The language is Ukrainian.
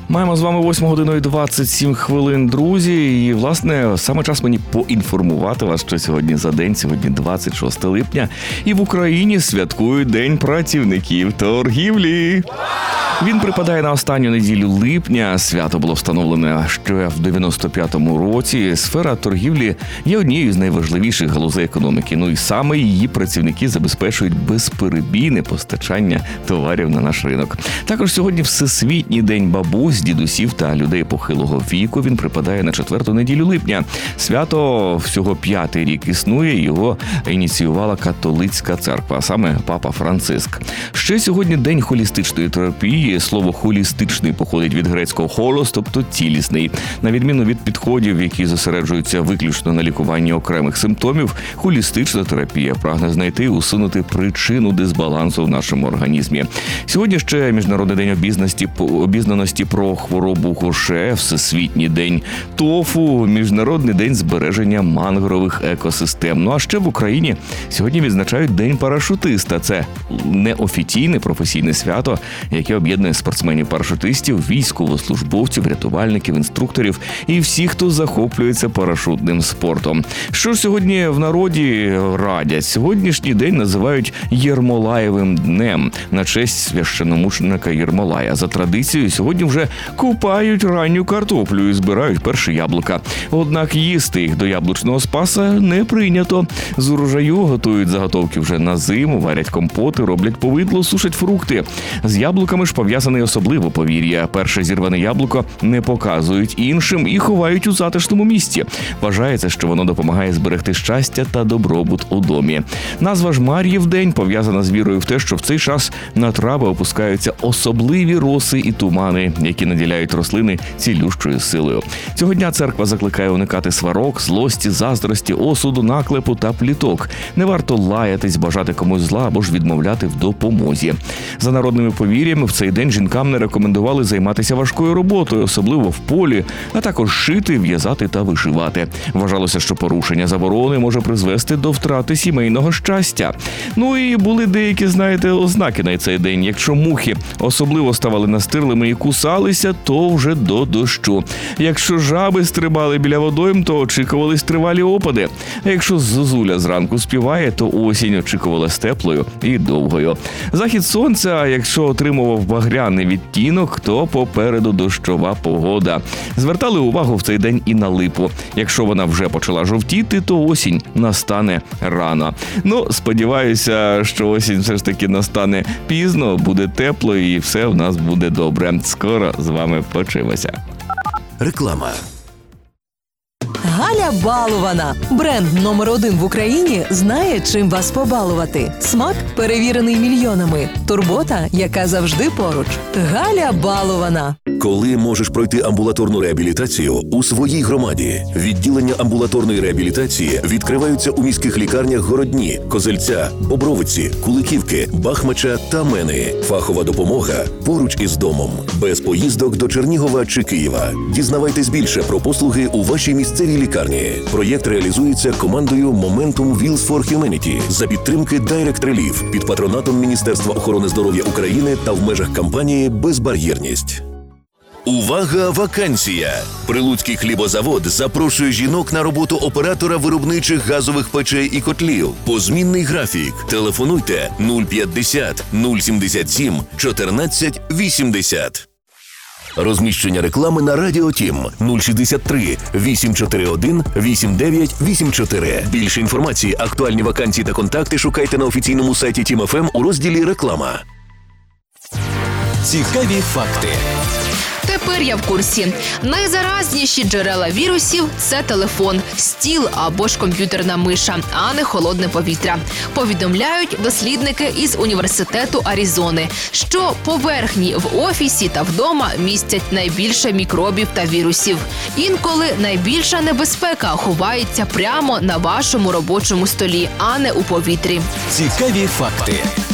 Маємо з вами 8 годину і 27 хвилин, друзі. І, власне, саме час мені поінформувати вас, що сьогодні за день, сьогодні 26 липня, і в Україні святкують День працівників торгівлі. Він припадає на останню неділю липня. Свято було встановлене ще в 95-му році. Сфера торгівлі є однією з найважливіших галузей економіки. Ну і саме її працівники забезпечують безперебійне постачання товарів на наш ринок. Також сьогодні Всесвітній день бабусь, дідусів та людей похилого віку. Він припадає на 4-ту неділю липня. Свято всього 5-й рік існує. Його ініціювала католицька церква, а саме папа Франциск. Ще сьогодні день холістичної терапії. Слово «холістичний» походить від грецького «холос», тобто «цілісний». На відміну від підходів, які зосереджуються виключно на лікуванні окремих симптомів, холістична терапія прагне знайти і усунути причину дисбалансу в нашому організмі. Сьогодні ще Міжнародний день обізнаності про хворобу Гоше, Всесвітній день тофу, Міжнародний день збереження мангрових екосистем. Ну а ще в Україні сьогодні відзначають День парашутиста. Це неофіційне професійне свято, яке об'єднує спортсменів-парашутистів, військовослужбовців, рятувальників, інструкторів і всіх, хто захоплюється парашутним спортом. Що ж сьогодні в народі радять? Сьогоднішній день називають Єрмолаєвим днем на честь священномученика Єрмолая. За традицією, сьогодні вже купають ранню картоплю і збирають перші яблука. Однак їсти їх до яблучного спаса не прийнято. З урожаю готують заготовки вже на зиму, варять компоти, роблять повидло, сушать фрукти. З яблуками ж пов'язане особливо повір'я. Перше зірване яблуко не показують іншим і ховають у затишному місці. Вважається, що воно допомагає зберегти щастя та добробут у домі. Назва ж Мар'їв день пов'язана з вірою в те, що в цей час на трави опускаються особливі роси і тумани, які наділяють рослини цілющою силою. Цього дня церква закликає уникати сварок, злості, заздрості, осуду, наклепу та пліток. Не варто лаятись, бажати комусь зла або ж відмовляти в допомозі. За народними повір'ями, в цей день жінкам не рекомендували займатися важкою роботою, особливо в полі, а також шити, в'язати та вишивати. Вважалося, що порушення заборони може призвести до втрати сімейного щастя. Ну і були деякі, ознаки на цей день. Якщо мухи особливо ставали настирлими і кусалися, то вже до дощу. Якщо жаби стрибали біля водойм, то очікувались тривалі опади. А якщо зозуля зранку співає, то осінь очікувалась теплою і довгою. Захід сонця, якщо отримував багряний відтінок, то попереду дощова погода. Звертали увагу в цей день і на липу. Якщо вона вже почала жовтіти, то осінь настане рано. Ну, сподіваюся, що осінь все ж таки настане пізно, буде тепло і все в нас буде добре. Скоро з вами почуємося. Реклама. Галя Балована. Бренд номер 1 в Україні знає, чим вас побалувати. Смак, перевірений мільйонами. Турбота, яка завжди поруч. Галя Балована. Коли можеш пройти амбулаторну реабілітацію у своїй громаді? Відділення амбулаторної реабілітації відкриваються у міських лікарнях Городні, Козельця, Бобровиці, Куликівки, Бахмача та Мени. Фахова допомога поруч із домом. Без поїздок до Чернігова чи Києва. Дізнавайтесь більше про послуги у вашій місцевій лікарні. Проєкт реалізується командою Momentum Wheels for Humanity за підтримки Direct Relief під патронатом Міністерства охорони здоров'я України та в межах кампанії «Безбар'єрність». Увага, вакансія! Прилуцький хлібозавод запрошує жінок на роботу оператора виробничих газових печей і котлів. Позмінний графік. Телефонуйте 050 077 14 80. Розміщення реклами на Радіо Тім 063 841 8984. Більше інформації, актуальні вакансії та контакти шукайте на офіційному сайті Тім ФМ у розділі «Реклама». Цікаві факти. Тепер я в курсі. Найзаразніші джерела вірусів – це телефон, стіл або ж комп'ютерна миша, а не холодне повітря. Повідомляють дослідники із Університету Аризони, що поверхні в офісі та вдома містять найбільше мікробів та вірусів. Інколи найбільша небезпека ховається прямо на вашому робочому столі, а не у повітрі. Цікаві факти.